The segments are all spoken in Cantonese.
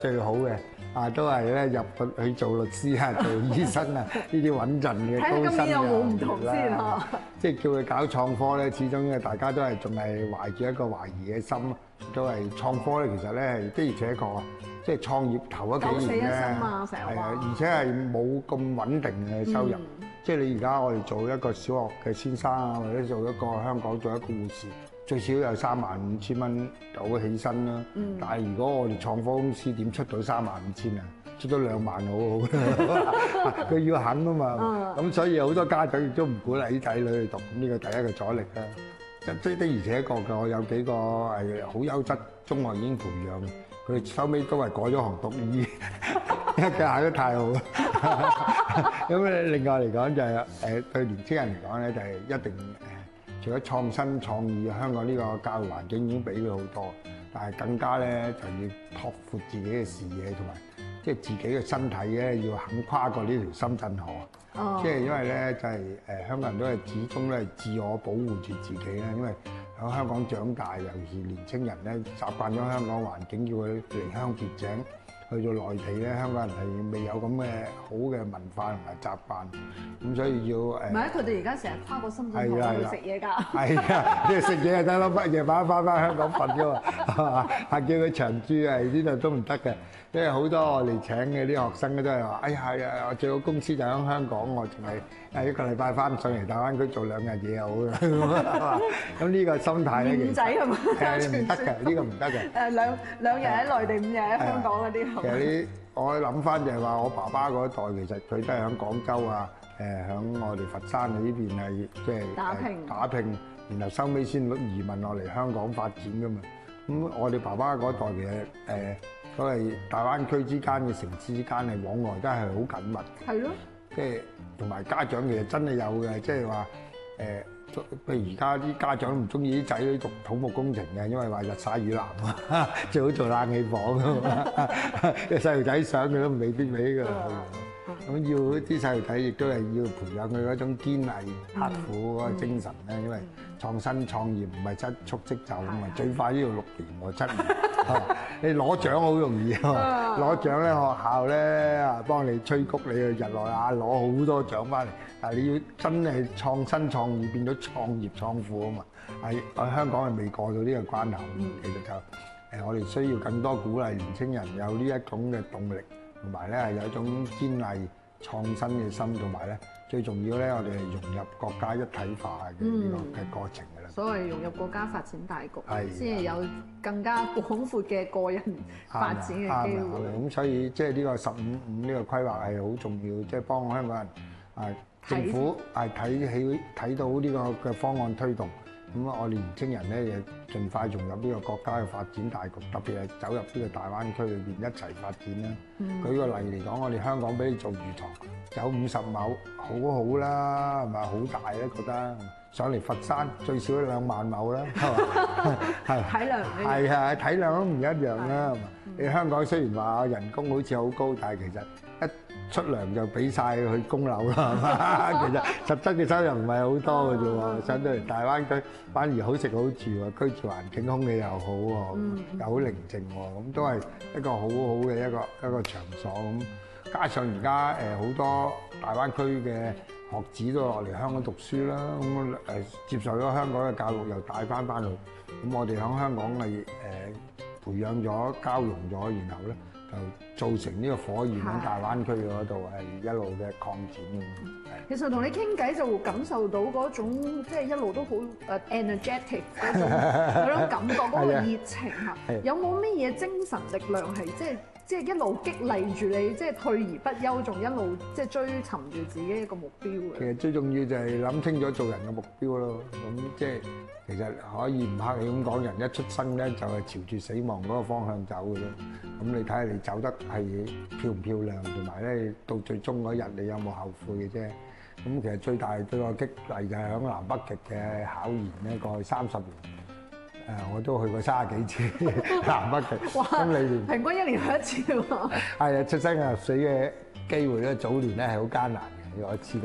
最好嘅都係咧入去做律師啊、做醫生啊呢啲穩陣嘅高薪嘅。 睇下今年有冇唔同先嚇。 即係叫佢搞創科咧，始終大家都係仲係懷住一個懷疑嘅心，都係創科咧。其實咧係的而且確啊，即係創業頭嗰幾年咧，係啊，而且係冇咁穩定嘅收入。即係你而家我哋做一個小學嘅先生啊，或者做一個香港做一個護士，最少有35,000蚊到起薪啦。但係如果我哋創科公司點出到35,000啊？出咗2萬好好，佢要肯啊嘛。咁所以好多家長亦都唔鼓勵啲仔女去讀，咁呢個第一個阻力啦。的而且確嘅，我有幾個係好優質中學已經培養，佢哋收尾都係改咗行讀醫，因為佢考得太好。咁咧另外嚟講就係對年青人嚟講咧，就係一定除咗創新創意，香港呢個教育環境已經俾佢好多，但係更加咧就要拓闊自己嘅視野同埋。即係自己嘅身體咧，要肯跨過呢條深圳河。即係因為咧，就係香港人都係始終都係自我保護住自己啦。因為喺香港長大，尤其是年青人咧，習慣咗香港環境，叫佢離鄉別井，去到內地咧，香港人係未有咁嘅好嘅文化同埋習慣，咁所以要唔係啊！佢哋而家成日跨過深圳河去食嘢㗎。 係啊，即係食嘢就得啦，夜晚翻香港瞓㗎嘛，係嘛？係叫佢長住係呢度都唔得嘅。因為好多我哋請嘅啲學生咧都係話：哎呀係啊，我最好公司就喺香港，我淨係一個禮拜翻上嚟大灣區做2日嘢就好啦，係嘛？咁呢個心態咧， 五仔係嘛？ 唔得嘅，呢個唔得嘅。 兩日喺內地，5日喺香港嗰啲。 其實呢，我諗翻就係話，我爸爸嗰一代其實佢都係喺廣州啊，喺我哋佛山呢邊係即係打拼，然後收尾先移民落嚟香港發展噶嘛。咁我哋爸爸嗰一代其實所謂大灣區之間嘅城市之間係往來都係好緊密。係咯。即係同埋家長其實真係有嘅，即係話譬如而家啲家長唔中意啲仔女讀土木工程嘅，因為話日曬雨淋啊，最好做冷氣房啊嘛。啲細路仔想佢都未必俾㗎。咁要啲細路仔亦都係要培養佢嗰種堅毅刻苦嗰個精神咧，因為創新創業唔係一蹴即就啊嘛，最快都要6年或7年。你攞獎好容易啊嘛，攞獎咧學校咧幫你催谷你去日內瓦攞好多獎翻嚟，但係你要真係創新創意變咗創業創富啊嘛，喺香港係未過到呢個關口，其實就我哋需要更多鼓勵年青人有呢一種嘅動力。同埋咧係有一種堅毅創新嘅心，同埋咧最重要咧，我哋係融入國家一體化嘅呢個嘅過程㗎啦。 所謂融入國家發展大局，先係有更加廣闊嘅個人發展嘅機會。 咁所以即係呢個15-5呢個規劃係好重要，即係幫香港人政府係睇到呢個嘅方案推動。咁我哋年青人咧，亦盡快融入呢個國家嘅發展大局，特別係走入呢個大灣區裏邊一齊發展啦。舉個例嚟講，我哋香港俾你做魚塘，有50畝，好好啦，係咪好大咧？覺得上嚟佛山最少都2萬畝啦，係嘛？ 體量係啊，體量都唔一樣啦。你香港雖然話人工好似好高，但係其實一出糧就俾曬去供樓啦，係嘛？其實實質嘅收入唔係好多嘅啫喎，上到嚟大灣區反而好食好住喎，居住環境空氣又好喎，又好寧靜喎，咁都係一個好好嘅一個場所咁。加上而家好多大灣區嘅學子都落嚟香港讀書啦，咁接受咗香港嘅教育又帶翻去，咁我哋喺香港係培養咗、交融咗，然後咧就造成呢個火焰喺大灣區嗰度係一路嘅擴展嘅。 其實同你傾偈就會感受到嗰種即係一路都好energetic 嗰種感覺，嗰個熱情嚇。有冇乜嘢精神力量係即係一路激勵住你，即係退而不休，仲一路即係追尋住自己一個目標嘅？其實最重要就係諗清楚做人嘅目標咯。咁即係其實可以唔客氣咁講，人一出生咧就係朝住死亡嗰個方向走嘅啫。咁你睇下你走得係漂唔漂亮，同埋咧到最終嗰日你有冇後悔嘅啫。咁其實最大對我激勵就係喺南北極嘅考研咧，過去30年。我都去過30幾次南北極，咁你平均1年去1次喎。 係啊，出生入死嘅機會咧，早年咧係好艱難嘅。我試過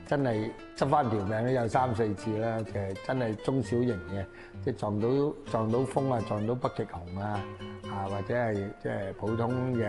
真係執翻條命都有3-4次啦，其實真係中小型嘅，即係撞到風啊，撞到北極熊啊，或者係即係普通嘅